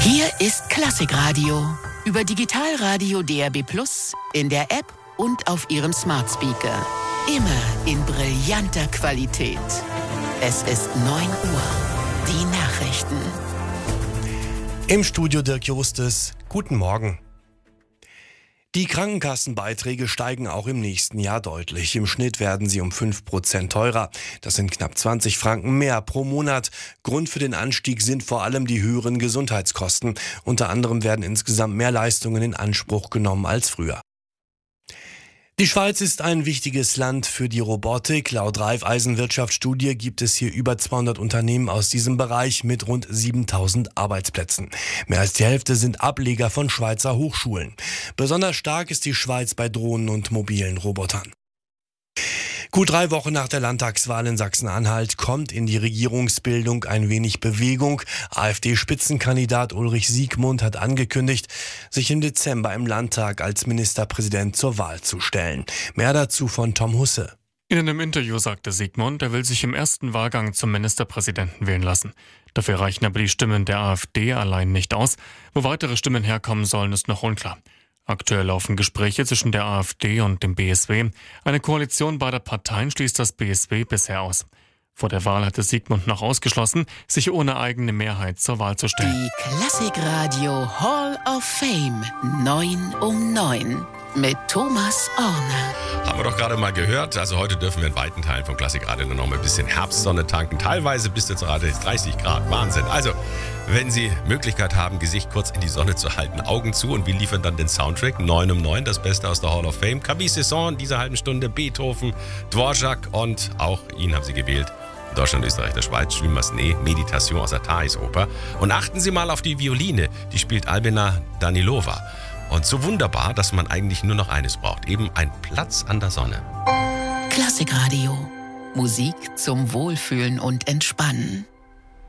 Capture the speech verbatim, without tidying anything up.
Hier ist Klassikradio. Über Digitalradio D A B plus, in der App und auf Ihrem Smart Speaker. Immer in brillanter Qualität. Es ist neun Uhr. Die Nachrichten. Im Studio Dirk Justes. Guten Morgen. Die Krankenkassenbeiträge steigen auch im nächsten Jahr deutlich. Im Schnitt werden sie um fünf Prozent teurer. Das sind knapp zwanzig Franken mehr pro Monat. Grund für den Anstieg sind vor allem die höheren Gesundheitskosten. Unter anderem werden insgesamt mehr Leistungen in Anspruch genommen als früher. Die Schweiz ist ein wichtiges Land für die Robotik. Laut Raiffeisen-Wirtschaftsstudie gibt es hier über zweihundert Unternehmen aus diesem Bereich mit rund siebentausend Arbeitsplätzen. Mehr als die Hälfte sind Ableger von Schweizer Hochschulen. Besonders stark ist die Schweiz bei Drohnen und mobilen Robotern. Gut drei Wochen nach der Landtagswahl in Sachsen-Anhalt kommt in die Regierungsbildung ein wenig Bewegung. AfD-Spitzenkandidat Ulrich Siegmund hat angekündigt, sich im Dezember im Landtag als Ministerpräsident zur Wahl zu stellen. Mehr dazu von Tom Husse. In einem Interview sagte Siegmund, er will sich im ersten Wahlgang zum Ministerpräsidenten wählen lassen. Dafür reichen aber die Stimmen der AfD allein nicht aus. Wo weitere Stimmen herkommen sollen, ist noch unklar. Aktuell laufen Gespräche zwischen der AfD und dem B S W. Eine Koalition beider Parteien schließt das B S W bisher aus. Vor der Wahl hatte Siegmund noch ausgeschlossen, sich ohne eigene Mehrheit zur Wahl zu stellen. Die Klassikradio Hall of Fame neun um neun mit Thomas Orner. Haben wir doch gerade mal gehört. Also heute dürfen wir in weiten Teilen vom Klassikradio noch mal ein bisschen Herbstsonne tanken. Teilweise bis zu dreißig Grad. Wahnsinn. Also, wenn Sie Möglichkeit haben, Gesicht kurz in die Sonne zu halten, Augen zu, und wir liefern dann den Soundtrack neun um neun, das Beste aus der Hall of Fame. Camille Saison in dieser halben Stunde, Beethoven, Dvorak und auch ihn haben Sie gewählt. Deutschland, Österreich, der Schweiz, Jules Massenet, Meditation aus der Thais-Oper. Und achten Sie mal auf die Violine, die spielt Albina Danilova. Und so wunderbar, dass man eigentlich nur noch eines braucht, eben einen Platz an der Sonne. Klassikradio. Musik zum Wohlfühlen und Entspannen.